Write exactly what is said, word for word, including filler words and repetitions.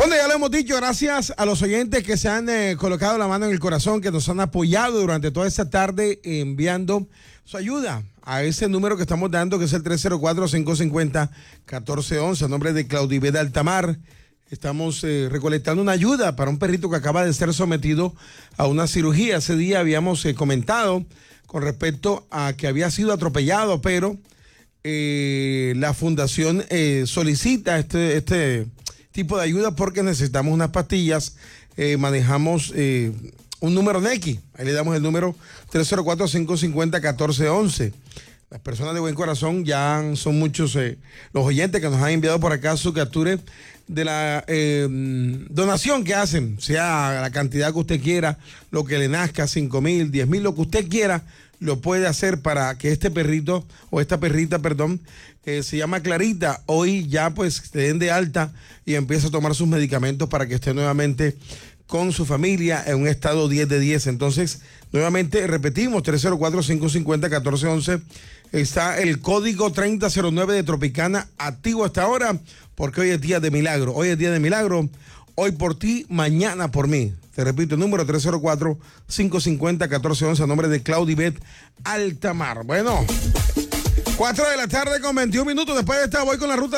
Bueno, ya lo hemos dicho, gracias a los oyentes que se han eh, colocado la mano en el corazón, que nos han apoyado durante toda esta tarde eh, enviando su ayuda a ese número que estamos dando, que es el tres cero cuatro, cinco cinco cero, uno cuatro uno uno, a nombre de Claudibet Altamar. Estamos eh, recolectando una ayuda para un perrito que acaba de ser sometido a una cirugía. Ese día habíamos eh, comentado con respecto a que había sido atropellado, pero eh, la fundación eh, solicita este... este tipo de ayuda porque necesitamos unas pastillas. Eh, manejamos eh, un número N X, ahí le damos el número tres cero cuatro, cinco cinco cero, uno cuatro uno uno. Las personas de buen corazón ya son muchos eh, los oyentes que nos han enviado por acá su captura de la eh, donación que hacen, sea la cantidad que usted quiera, lo que le nazca, cinco mil, diez mil, lo que usted quiera, lo puede hacer para que este perrito, o esta perrita, perdón, eh, se llama Clarita, hoy ya pues se den de alta y empieza a tomar sus medicamentos para que esté nuevamente con su familia en un estado diez de diez. Entonces, nuevamente repetimos, tres cero cuatro, cinco cinco cero, uno cuatro uno uno. Está el código treinta cero nueve de Tropicana activo hasta ahora, porque hoy es día de milagro. Hoy es día de milagro. Hoy por ti, mañana por mí. Te repito, el número tres cero cuatro, cinco cinco cero, uno cuatro uno uno a nombre de Claudibet Altamar. Bueno, cuatro de la tarde con veintiún minutos. Después de esta voy con la ruta